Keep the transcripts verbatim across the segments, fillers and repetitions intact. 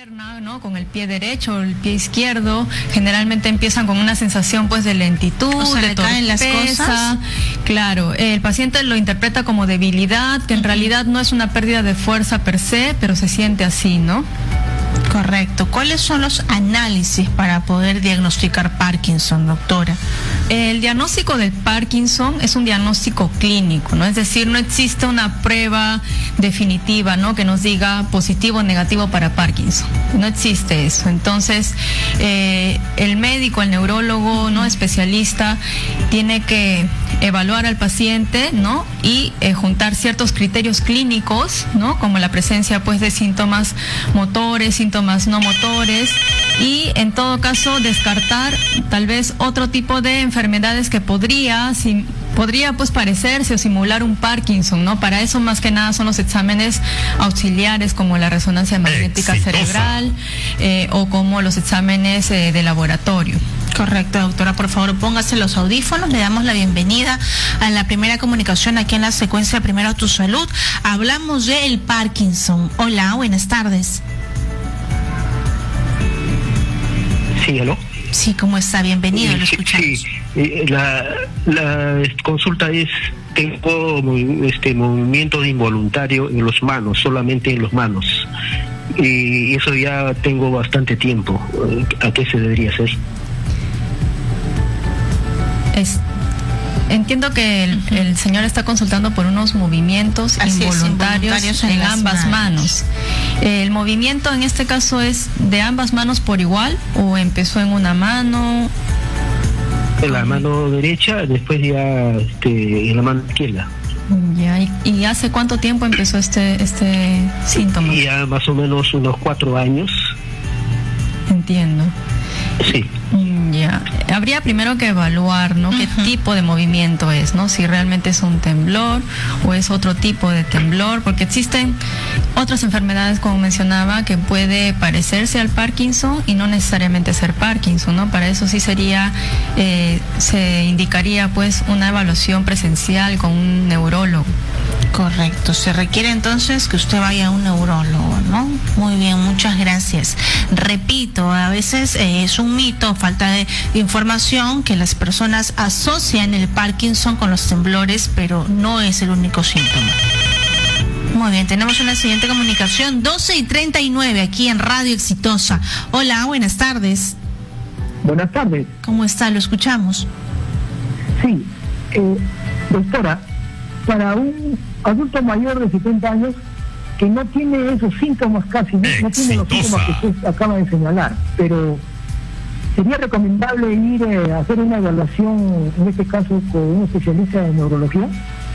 pierna, ¿no? Con el pie derecho o el pie izquierdo, generalmente empiezan con una sensación pues de lentitud, o sea, de le caen las cosas. Claro, el paciente lo interpreta como debilidad, que en uh-huh. realidad no es una pérdida de fuerza per se, pero se siente así, ¿no? Correcto. ¿Cuáles son los análisis para poder diagnosticar Parkinson, doctora? El diagnóstico del Parkinson es un diagnóstico clínico, ¿no? Es decir, no existe una prueba definitiva, ¿no? Que nos diga positivo o negativo para Parkinson. No existe eso. Entonces, eh, el médico, el neurólogo, ¿no? Especialista, tiene que evaluar al paciente, ¿no? Y eh, juntar ciertos criterios clínicos, ¿no? Como la presencia, pues, de síntomas motores, síntomas no motores, y en todo caso descartar tal vez otro tipo de enfermedades que podría, si, podría pues parecerse o simular un Parkinson, ¿no? Para eso más que nada son los exámenes auxiliares como la resonancia magnética Exitosa. cerebral eh, o como los exámenes eh, de laboratorio. Correcto, doctora, por favor póngase los audífonos. Le damos la bienvenida a la primera comunicación aquí en la secuencia Primero Tu Salud. Hablamos del Parkinson. Hola, buenas tardes. Sí, ¿aló? Sí, ¿cómo está? Bienvenido, sí, lo escuchamos. Sí, la, la consulta es, tengo este movimiento involuntario en las manos, solamente en las manos. Y eso ya tengo bastante tiempo. ¿A qué se debería hacer? Es, entiendo que el, el señor está consultando por unos movimientos Así involuntarios, es, involuntarios en, en ambas manos. manos. ¿El movimiento en este caso es de ambas manos por igual o empezó en una mano? En la mano derecha, después ya este, en la mano izquierda. Ya, ¿y, y hace cuánto tiempo empezó este este síntoma? Ya más o menos unos cuatro años. Entiendo. Sí. Ya, habría primero que evaluar, ¿no? Uh-huh. Qué tipo de movimiento es, ¿no? Si realmente es un temblor o es otro tipo de temblor, porque existen otras enfermedades, como mencionaba, que puede parecerse al Parkinson y no necesariamente ser Parkinson, ¿no? Para eso sí sería, eh, se indicaría pues una evaluación presencial con un neurólogo. Correcto, se requiere entonces que usted vaya a un neurólogo, ¿no? Muy bien, muchas gracias. Repito, a veces eh, es un mito, falta de información, que las personas asocian el Parkinson con los temblores, pero no es el único síntoma. Muy bien, tenemos una siguiente comunicación, doce y treinta y nueve, aquí en Radio Exitosa. Hola, buenas tardes. Buenas tardes. ¿Cómo está? Lo escuchamos. Sí, eh, doctora, para un adulto mayor de setenta años que no tiene esos síntomas casi, no, no tiene los síntomas que usted acaba de señalar, pero sería recomendable ir eh, a hacer una evaluación, en este caso con un especialista de neurología.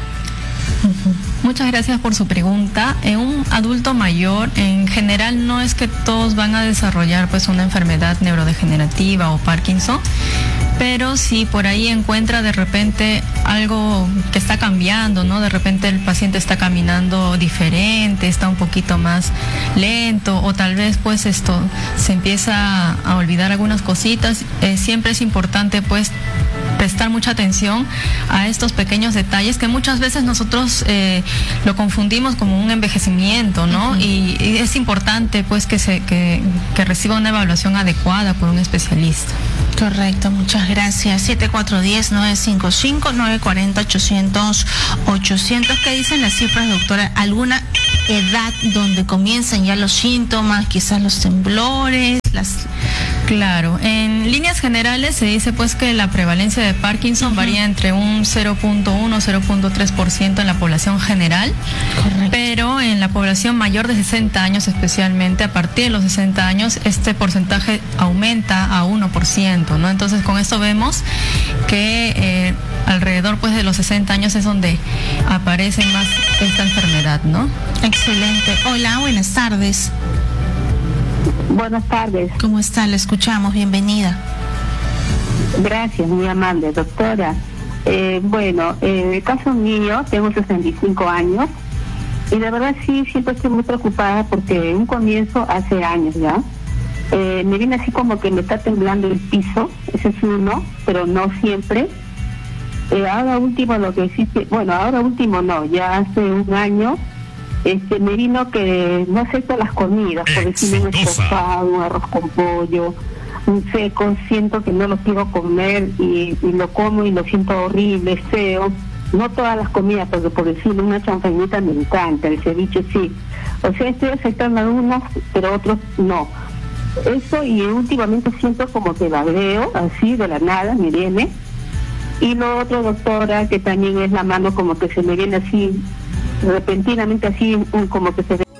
Muchas gracias por su pregunta. En un adulto mayor, en general, no es que todos van a desarrollar pues una enfermedad neurodegenerativa o Parkinson, pero si por ahí encuentra de repente algo que está cambiando, ¿no? De repente el paciente está caminando diferente, está un poquito más lento, o tal vez pues esto se empieza a olvidar algunas cositas, eh, siempre es importante pues prestar mucha atención a estos pequeños detalles que muchas veces nosotros eh, lo confundimos como un envejecimiento, ¿no? Uh-huh. y, y es importante pues que se que, que reciba una evaluación adecuada por un especialista. Correcto, muchas gracias. siete cuatro uno cero, nueve cinco cinco, nueve cuatro cero, ochocientos, ochocientos. ¿Qué dicen las cifras, doctora? ¿Alguna edad donde comienzan ya los síntomas, quizás los temblores, las... Claro, en líneas generales se dice pues que la prevalencia de Parkinson uh-huh. varía entre un cero punto uno a cero punto tres por ciento en la población general. Correcto. Pero en la población mayor de sesenta años, especialmente a partir de los sesenta años, este porcentaje aumenta a uno por ciento, ¿no? Entonces con esto vemos que eh, alrededor pues de los sesenta años es donde aparece más esta enfermedad, ¿no? Excelente. Hola, buenas tardes. Buenas tardes. ¿Cómo está? Le escuchamos, bienvenida. Gracias, muy amable, doctora. Eh, bueno, en eh, el caso mío, tengo sesenta y cinco años y de verdad sí, siempre estoy muy preocupada porque en un comienzo, hace años ya, eh, me viene así como que me está temblando el piso, ese es uno, pero no siempre. Eh, ahora último lo que existe, bueno, ahora último no, ya hace un año este, me vino que no acepto las comidas, por decirme un estofado, un arroz con pollo, un seco, siento que no lo quiero comer y, y lo como y lo siento horrible, feo. No todas las comidas, porque por decirle una chanfainita me encanta, el ceviche sí. O sea, estoy aceptando algunas, pero otros no. Eso, y últimamente siento como que vagueo, así de la nada, me viene. Y lo otro, doctora, que también es la mano como que se me viene así, repentinamente así, un, como que se